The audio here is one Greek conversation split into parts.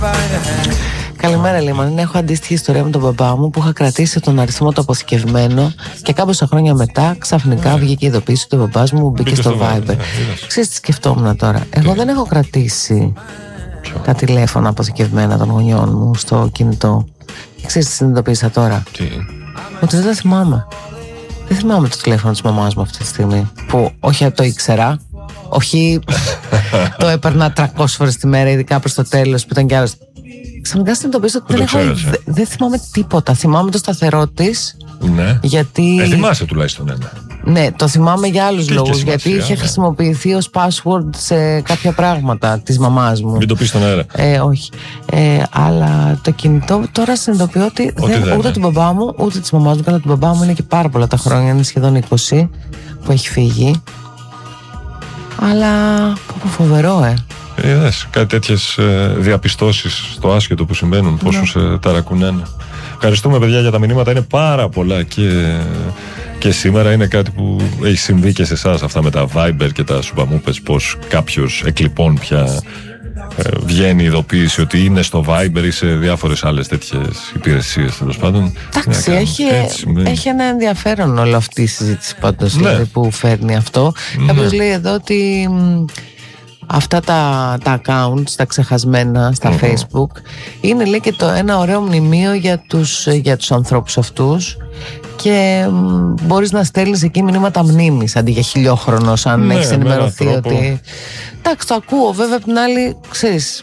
Καλημέρα, Λίμαν. Έχω αντίστοιχη ιστορία με τον μπαμπά μου που είχα κρατήσει τον αριθμό του αποθηκευμένο και κάμποσα χρόνια μετά ξαφνικά βγήκε η ειδοποίηση ότι ο μπαμπάς μου μπήκε στο Viber. Ξέρεις τι σκεφτόμουν τώρα? Εγώ δεν έχω κρατήσει τα τηλέφωνα αποθηκευμένα των γονιών μου στο κινητό. Ξέρεις τι συνειδητοποίησα τώρα? Ότι δεν τα θυμάμαι. Δεν θυμάμαι το τηλέφωνο της μαμάς μου αυτή τη στιγμή. Που όχι το ήξερα, όχι το έπαιρνα 300 φορές τη μέρα, ειδικά προς το τέλος που ήταν κι άλλος. Ξαφνικά συνειδητοποίησα ότι δεν θυμάμαι τίποτα. Θυμάμαι το σταθερό της. Ναι. Γιατί... θυμάσαι τουλάχιστον ένα. Ναι, το θυμάμαι για άλλους λόγους. Γιατί είχε χρησιμοποιηθεί ως password σε κάποια πράγματα της μαμάς μου. Μην το πεις στον αέρα. Όχι. Αλλά το κινητό τώρα συνειδητοποιώ ότι ούτε του μπαμπά μου ούτε της μαμάς μου. Καλά, του μπαμπά μου είναι και πάρα πολλά τα χρόνια, είναι σχεδόν 20 που έχει φύγει. Αλλά φοβερό, Είδες κάτι τέτοιες διαπιστώσεις στο άσχετο που συμβαίνουν, πόσο σε ταρακουνάνε. Ευχαριστούμε, παιδιά, για τα μηνύματα. Είναι πάρα πολλά και σήμερα είναι κάτι που έχει συμβεί και σε εσάς, αυτά με τα Viber και τα σουπαμούπες, πως κάποιος εκλειπών πια βγαίνει η ειδοποίηση ότι είναι στο Viber ή σε διάφορες άλλες τέτοιες υπηρεσίες, τέλος πάντων. Εντάξει, έχει ένα ενδιαφέρον όλη αυτή η συζήτηση πάντως, δηλαδή, που φέρνει αυτό. Κάποιος λέει εδώ ότι αυτά τα accounts, τα ξεχασμένα στα Facebook, είναι, λέει, και ένα ωραίο μνημείο για τους ανθρώπους αυτούς και μπορείς να στέλνεις εκεί μηνύματα μνήμης αντί για χιλιόχρονος, αν έχεις ενημερωθεί ότι... Εντάξει, το ακούω, βέβαια, απ' την άλλη, ξέρεις,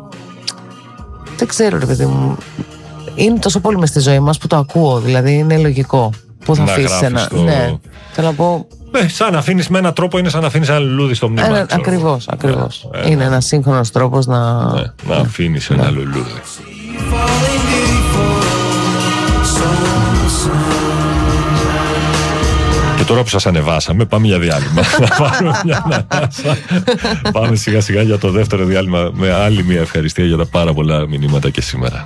δεν ξέρω, ρε παιδί μου, είναι τόσο πολύ μες στη ζωή μας που το ακούω, δηλαδή είναι λογικό. Πού θα αφήσεις ένα... Ναι, θέλω να πω... σαν να αφήνεις με έναν τρόπο, είναι σαν να αφήνεις ένα λουλούδι στο μνήμα. Ακριβώς. Είναι ένας σύγχρονος τρόπος να αφήνεις ένα λουλούδι. Και τώρα που σας ανεβάσαμε, πάμε για διάλειμμα. Να πάρουμε μια ανάσα. Πάμε σιγά σιγά για το δεύτερο διάλειμμα, με άλλη μια ευχαριστία για τα πάρα πολλά μηνύματα και σήμερα.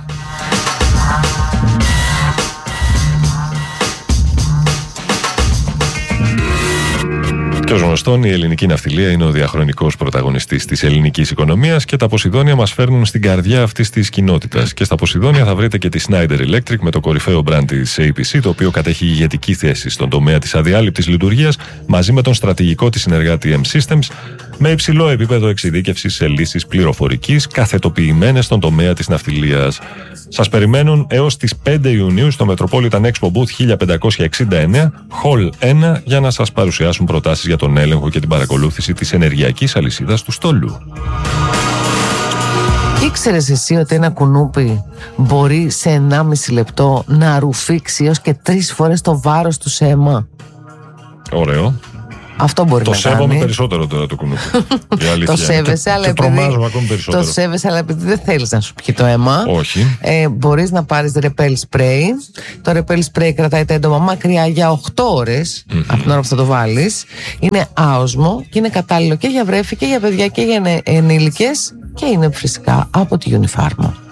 Και ως γνωστόν, η ελληνική ναυτιλία είναι ο διαχρονικός πρωταγωνιστής της ελληνικής οικονομίας και τα Ποσειδόνια μας φέρνουν στην καρδιά αυτής της κοινότητας. Και στα Ποσειδόνια θα βρείτε και τη Schneider Electric με το κορυφαίο brand της APC, το οποίο κατέχει ηγετική θέση στον τομέα της αδιάλειπτης λειτουργίας, μαζί με τον στρατηγικό της συνεργάτη M-Systems, με υψηλό επίπεδο εξειδίκευσης σε λύσεις πληροφορικής, καθετοποιημένες στον τομέα της ναυτιλίας. Σας περιμένουν έως τις 5 Ιουνίου στο Metropolitan Expo Booth 1569, Hall 1, για να σας παρουσιάσουν προτάσεις για τον έλεγχο και την παρακολούθηση της ενεργειακής αλυσίδας του στόλου. Ήξερες εσύ ότι ένα κουνούπι μπορεί σε 1,5 λεπτό να ρουφήξει έως και 3 φορές το βάρος του σε αίμα? Ωραίο. Αυτό μπορεί να κάνει. Το σέβομαι περισσότερο τώρα το κουνούπι. Το σέβεσαι, αλλά το σέβεσαι, αλλά επειδή δεν θέλεις να σου πιει το αίμα. Όχι. Μπορείς να πάρεις Repel Spray. Το Repel Spray κρατάει τα έντομα μακριά για 8 ώρες από την ώρα που θα το βάλεις. Είναι άοσμο και είναι κατάλληλο και για βρέφη και για παιδιά και για ενήλικες και είναι φυσικά από τη Unifarma.